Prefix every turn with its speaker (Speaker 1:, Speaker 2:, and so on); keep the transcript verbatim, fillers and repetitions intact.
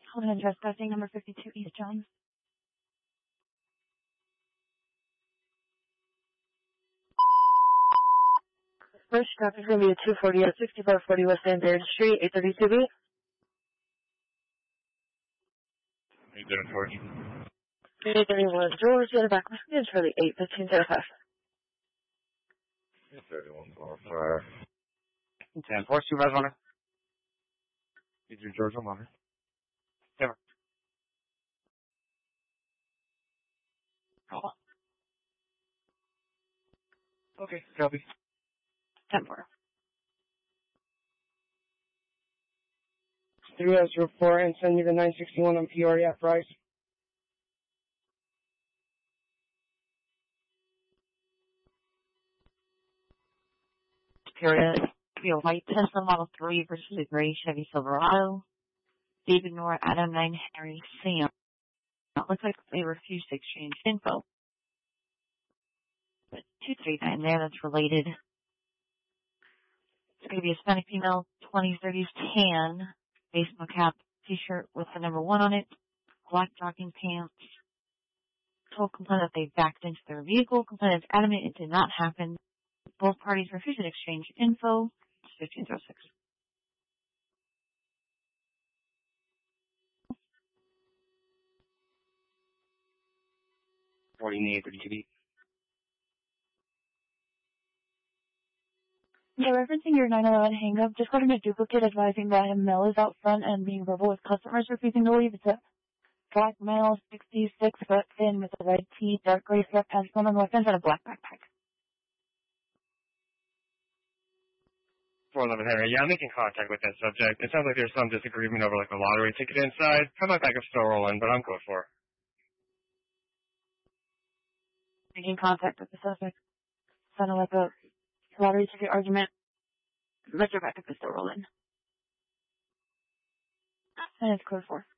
Speaker 1: Hold on, trespassing number fifty-two East Johns.
Speaker 2: First stop is going to be a two forty at sixty-four forty West End Third Street, eight thirty-two B.
Speaker 3: eight thirty-four.
Speaker 2: eight thirty-one, George, the back message for the eight fifteen oh five.
Speaker 3: eight thirty-one, four five.
Speaker 4: ten four, Supervisor Hunter.
Speaker 3: Is your George Hunter?
Speaker 4: Never. Hold on. Okay, copy.
Speaker 1: ten four.
Speaker 5: three oh zero four and send me the nine sixty-one on Peoria at Price.
Speaker 6: Peoria, Peoria White Tesla Model three versus a gray Chevy Silverado. David Nora, Adam nine Henry Sam. It looks like they refused to exchange info. But two three nine there, that's related. It's going to be a Hispanic female, twenties, thirties, tan, baseball cap, t-shirt with the number one on it, black jogging pants. Told complainant that they backed into their vehicle. Complainant is adamant it did not happen. Both parties refused to exchange info. It's fifteen oh six.
Speaker 4: forty-eight thirty-two B.
Speaker 1: Yeah, referencing your nine eleven hang-up, just got a duplicate advising that a male is out front and being verbal with customers refusing to leave. It's a black male, sixty-six foot thin with a red tee, dark gray sweatpants, on weapons, and a black backpack.
Speaker 3: four eleven Henry. Yeah, I'm making contact with that subject. It sounds like there's some disagreement over like a lottery ticket inside. How about backup still rolling, but I'm good for it.
Speaker 1: Making contact with the suspect. Sounded like a lottery ticket argument. Let your backup is still rolling. And it's code four.